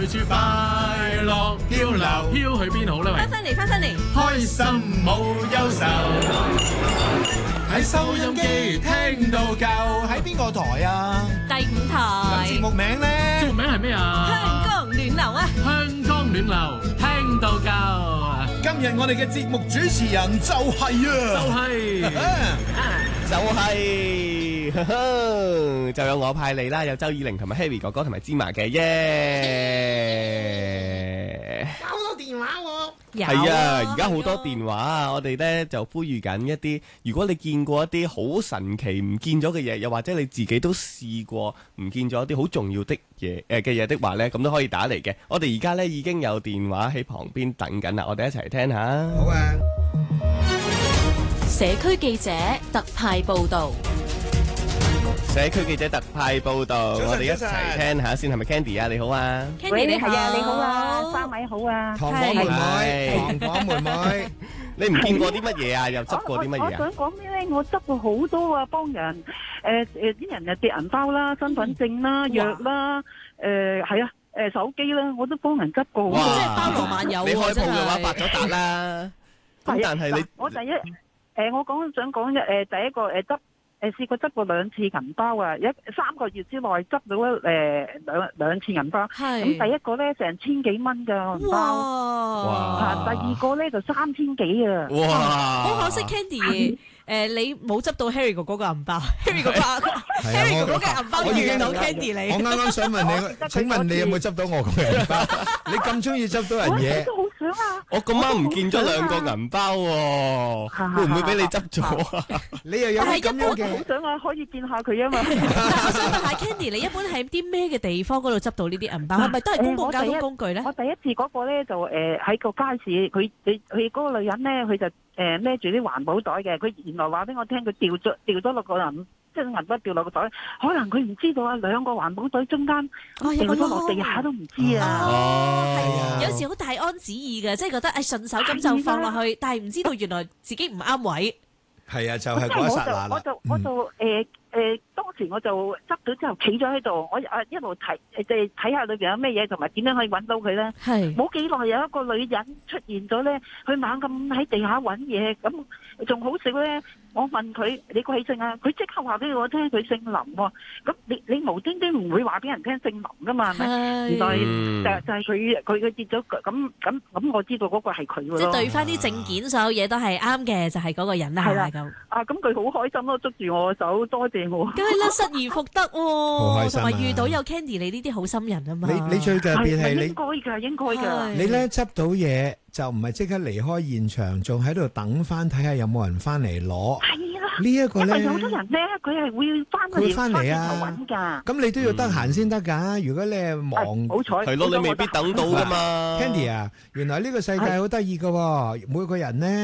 隨住快樂漂流，飄去邊好咧？ 翻嚟， 開心冇憂愁，喺收音機聽到夠。 喺邊個台啊？ 第5台。 節目名咧？ 節目名係咩啊？ 香江暖流啊！ 香江暖流，聽到夠。 今日我哋嘅節目主持人就係就有我派你啦，有周以玲同埋 Harry 哥哥同埋芝麻嘅耶！ 好多電話喎。 係啊，而家好多電話啊！我哋咧就呼籲緊一啲，如果你見過一啲好神奇唔見咗嘅嘢，又或者你自己都試過唔見咗一啲好重要的嘢嘅嘢的話咧，咁都可以打嚟嘅。我哋而家咧已經有電話喺旁邊等緊啦，我哋一齊聽下。 好啊！ 社區記者特派報導。 社區記者特派報導，我哋一齊聽下先，係咪 Candy 啊？你好啊 Candy 你好， 係啊，你好啊，三位好啊， 糖果妹妹，糖果妹妹， 你唔見過啲乜嘢啊？又執過啲乜嘢啊？ 我想講咩咧？我執過好多啊，幫人啲人跌銀包啦、身份證啦、藥啦，係啊，手機啦，我都幫人執過。 哇！ 即係包羅萬有喎， 你開鋪嘅話真係發咗達啦。咁但係你我第一我想講第一個執。試過執過2次銀包啊！3個月之內執到兩次銀包。 係。 咁第一個咧成千幾蚊㗎銀包。 哇！ 第二個咧就3000幾啊！ 哇！ 好可惜 Candy，你冇執到 Harry 哥哥嘅銀包，Harry 哥哥嘅銀包遇到 Candy 你。 我啱啱想問你，請問你有冇執到我個銀包？你咁中意執到人嘢？ 我都好想啊！ 我咁啱唔見咗2個銀包喎，會唔會俾你執咗啊？ 你又有啲咁樣嘅？ 好想啊，可以見下佢啊嘛！ 但我想問下 Candy，你一般喺啲咩嘅地方嗰度執到呢啲銀包？係咪都係公共交通工具咧？ 我第一次嗰個咧就喺個街市，佢嗰個女人咧，佢就孭住啲環保袋嘅，佢原來話俾我聽，佢掉咗落個銀，即係銀包掉落個袋，可能佢唔知道啊，2個環保袋中間掉咗落地下都唔知啊！ 哦，有時好大安旨意嘅，即係覺得順手咁就放落去，但係唔知道原來自己唔啱位。 係啊，就係嗰一剎那啦。 我就當時我就執到之後企咗喺度，我一路睇睇下裏邊有咩嘢，同埋點樣可以揾到佢咧。 係冇幾耐有一個女人出現咗咧，佢猛咁喺地下揾嘢，咁仲好笑咧。我問佢你貴姓啊？佢即刻話俾我聽佢姓林喎。咁你無端端唔會話俾人聽姓林噶嘛？係咪？原來就係佢跌咗咁，我知道嗰個係佢咯。 即係對翻啲證件，所有嘢都係啱嘅，就係嗰個人啦。係啦咁。 咁佢好開心咯，捉住我手，多謝我。 梗係啦，失而復得喎， 好開心啊， 同埋遇到有 Candy 你呢啲好心人啊嘛。 你最特別係你應該㗎。 你咧執到嘢就唔係即刻離開現場，仲喺度等翻睇下有冇人翻嚟攞。 係啦， 呢一個咧， 因為有啲人咧，佢係會翻嚟啊揾㗎。 咁你都要得閒先得㗎。如果你係忙， 好彩係咯，你未必等到㗎嘛。 Candy 啊，原來呢個世界好得意㗎喎，每個人咧。